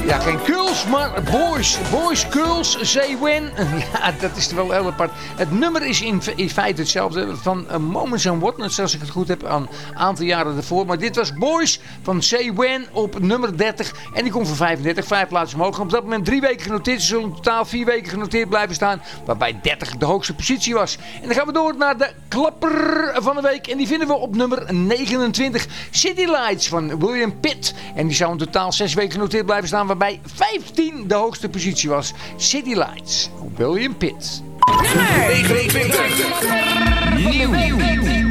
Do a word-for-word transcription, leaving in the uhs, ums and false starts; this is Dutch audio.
Ja, geen girls, maar boys. Boys, girls, say when. Ja, dat is wel heel apart. Het nummer is in, in feite hetzelfde van uh, Moments and Whatnots, als ik het goed heb, een aantal jaren ervoor. Maar dit was Boys van Say When op nummer dertig. En die komt van vijfendertig, vijf plaatsen omhoog. Op dat moment drie weken genoteerd. Ze zullen in totaal vier weken genoteerd blijven staan. Waarbij dertig de hoogste positie was. En dan gaan we door naar de klapper van de week. En die vinden we op nummer negenentwintig. City Lights van William Pitt. En die zou in totaal zes weken genoteerd blijven staan. Waarbij vijftien de hoogste positie was. City Lights, William Pitt. Nummer negenentwintig. Nieuw.